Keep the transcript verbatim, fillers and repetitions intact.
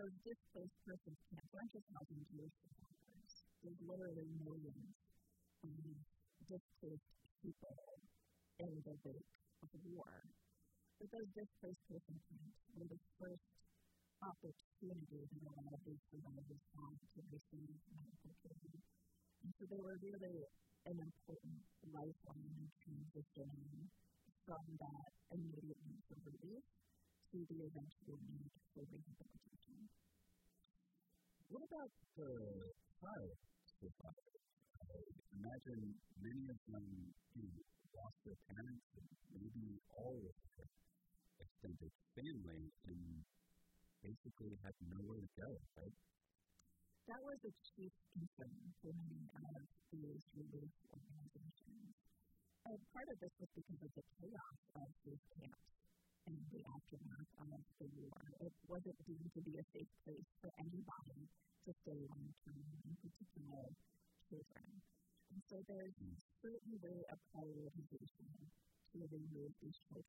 those displaced persons camps aren't just housing Jewish survivors. There's literally millions of displaced people in the wake of the war. But those displaced person camps were the first opportunity that a lot of these survivors had to receive medical care. And so they were really an important lifeline in transitioning from that immediate need for relief to the eventual need for rehabilitation. What about the child survivors? I imagine many of them, you know, lost their parents and maybe all of their extended family and basically had nowhere to go, right? That was a chief concern for many of these relief organizations. And part of this was because of the chaos of these camps and the aftermath of the war. It wasn't deemed to be a safe place for anybody to stay long-term, in particular children. And so there's certainly a prioritization to remove these children